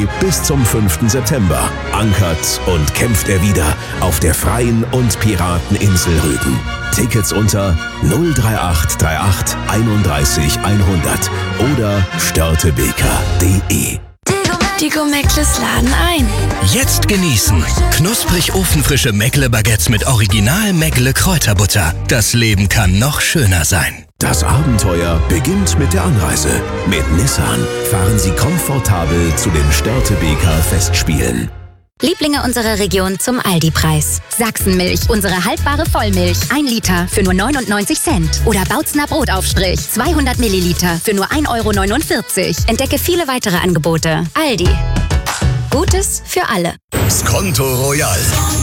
Derby bis zum 5. September ankert und kämpft er wieder auf der freien und Pirateninsel Rügen. Tickets unter 03838 31 100 oder störtebeker.de. Die Meckles laden ein. Jetzt genießen. Knusprig ofenfrische Meckle-Baguettes mit Original Meckle-Kräuterbutter. Das Leben kann noch schöner sein. Das Abenteuer beginnt mit der Anreise. Mit Nissan fahren Sie komfortabel zu den Störtebeker Festspielen. Lieblinge unserer Region zum Aldi-Preis. Sachsenmilch, unsere haltbare Vollmilch. 1 Liter für nur 99 Cent. Oder Bautzner Brotaufstrich, 200 Milliliter für nur 1,49 Euro. Entdecke viele weitere Angebote. Aldi. Gutes für alle. Skonto Royal.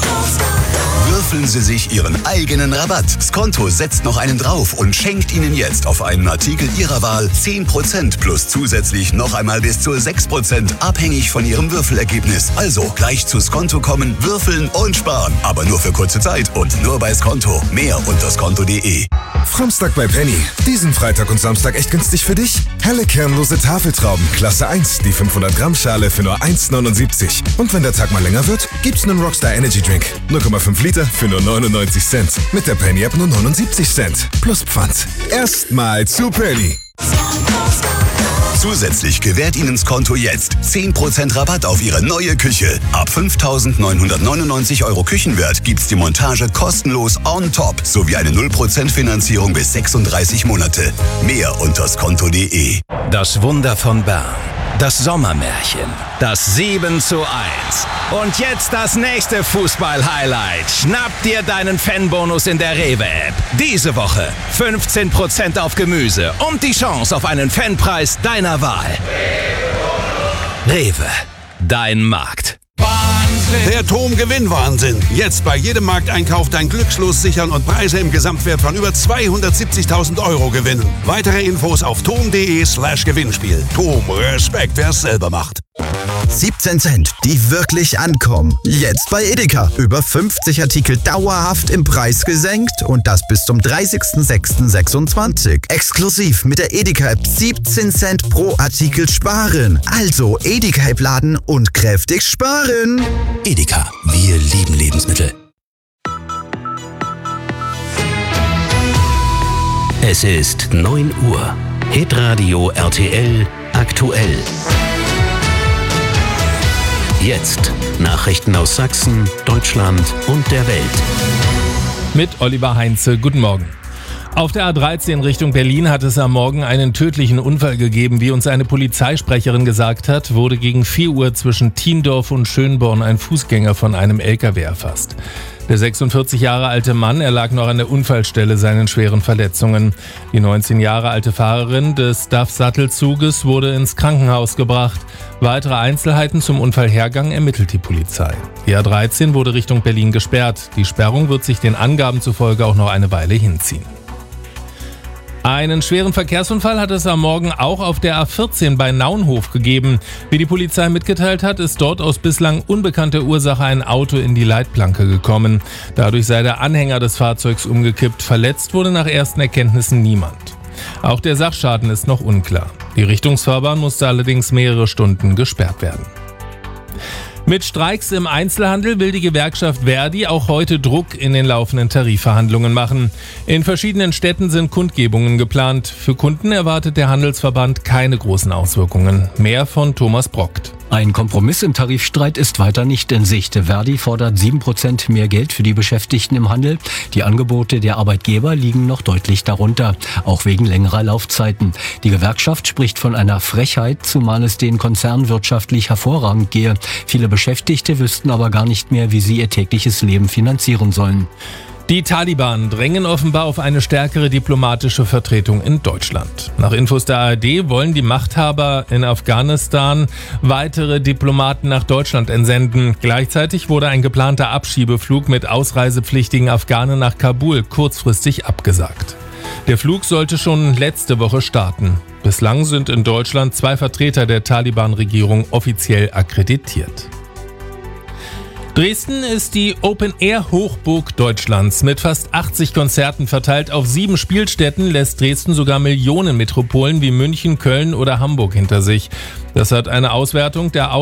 Würfeln Sie sich Ihren eigenen Rabatt. Skonto setzt noch einen drauf und schenkt Ihnen jetzt auf einen Artikel Ihrer Wahl 10% plus zusätzlich noch einmal bis zu 6%, abhängig von Ihrem Würfelergebnis. Also gleich zu Skonto kommen, würfeln und sparen. Aber nur für kurze Zeit und nur bei Skonto. Mehr unter skonto.de. Samstag bei Penny. Diesen Freitag und Samstag echt günstig für dich? Helle kernlose Tafeltrauben, Klasse 1, die 500 Gramm Schale für nur 1,79. Und wenn der Tag mal länger wird, gibt's einen Rockstar Energy Drink. 0,5 Liter für nur 99 Cent. Mit der Penny App nur 79 Cent. Plus Pfand. Erstmal zu Penny. Zusätzlich gewährt Ihnen Skonto jetzt 10% Rabatt auf Ihre neue Küche. Ab 5.999 € Küchenwert gibt's die Montage kostenlos on top sowie eine 0% Finanzierung bis 36 Monate. Mehr unter skonto.de. Das Wunder von Bern. Das Sommermärchen. Das 7:1. Und jetzt das nächste Fußball-Highlight. Schnapp dir deinen Fanbonus in der Rewe-App. Diese Woche 15% auf Gemüse und die Chance auf einen Fanpreis deiner Wahl. Rewe, dein Markt. Der TOM-Gewinnwahnsinn. Jetzt bei jedem Markteinkauf dein Glückslos sichern und Preise im Gesamtwert von über 270.000 € gewinnen. Weitere Infos auf tom.de/Gewinnspiel. TOM, Respekt, wer es selber macht. 17 Cent, die wirklich ankommen. Jetzt bei Edeka. Über 50 Artikel dauerhaft im Preis gesenkt und das bis zum 30.06.26. Exklusiv mit der Edeka-App 17 Cent pro Artikel sparen. Also Edeka-App laden und kräftig sparen. Edeka, wir lieben Lebensmittel. Es ist 9 Uhr. Hitradio RTL aktuell. Jetzt Nachrichten aus Sachsen, Deutschland und der Welt. Mit Oliver Heinze, guten Morgen. Auf der A13 Richtung Berlin hat es am Morgen einen tödlichen Unfall gegeben. Wie uns eine Polizeisprecherin gesagt hat, wurde gegen 4 Uhr zwischen Thiendorf und Schönborn ein Fußgänger von einem LKW erfasst. Der 46 Jahre alte Mann erlag noch an der Unfallstelle seinen schweren Verletzungen. Die 19 Jahre alte Fahrerin des DAF-Sattelzuges wurde ins Krankenhaus gebracht. Weitere Einzelheiten zum Unfallhergang ermittelt die Polizei. Die A13 wurde Richtung Berlin gesperrt. Die Sperrung wird sich den Angaben zufolge auch noch eine Weile hinziehen. Einen schweren Verkehrsunfall hat es am Morgen auch auf der A14 bei Naunhof gegeben. Wie die Polizei mitgeteilt hat, ist dort aus bislang unbekannter Ursache ein Auto in die Leitplanke gekommen. Dadurch sei der Anhänger des Fahrzeugs umgekippt. Verletzt wurde nach ersten Erkenntnissen niemand. Auch der Sachschaden ist noch unklar. Die Richtungsfahrbahn musste allerdings mehrere Stunden gesperrt werden. Mit Streiks im Einzelhandel will die Gewerkschaft Verdi auch heute Druck in den laufenden Tarifverhandlungen machen. In verschiedenen Städten sind Kundgebungen geplant. Für Kunden erwartet der Handelsverband keine großen Auswirkungen. Mehr von Thomas Brockt. Ein Kompromiss im Tarifstreit ist weiter nicht in Sicht. Verdi fordert 7% mehr Geld für die Beschäftigten im Handel. Die Angebote der Arbeitgeber liegen noch deutlich darunter, auch wegen längerer Laufzeiten. Die Gewerkschaft spricht von einer Frechheit, zumal es den Konzernen wirtschaftlich hervorragend gehe. Viele Beschäftigte wüssten aber gar nicht mehr, wie sie ihr tägliches Leben finanzieren sollen. Die Taliban drängen offenbar auf eine stärkere diplomatische Vertretung in Deutschland. Nach Infos der ARD wollen die Machthaber in Afghanistan weitere Diplomaten nach Deutschland entsenden. Gleichzeitig wurde ein geplanter Abschiebeflug mit ausreisepflichtigen Afghanen nach Kabul kurzfristig abgesagt. Der Flug sollte schon letzte Woche starten. Bislang sind in Deutschland 2 Vertreter der Taliban-Regierung offiziell akkreditiert. Dresden ist die Open-Air-Hochburg Deutschlands. Mit fast 80 Konzerten verteilt auf 7 Spielstätten lässt Dresden sogar Millionenmetropolen wie München, Köln oder Hamburg hinter sich. Das hat eine Auswertung der